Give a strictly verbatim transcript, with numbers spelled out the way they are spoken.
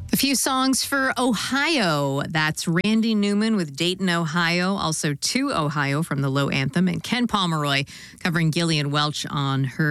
A few songs for Ohio. That's Randy Newman with Dayton, Ohio. Also, To Ohio from the Low Anthem. And Ken Pomeroy covering Gillian Welch on her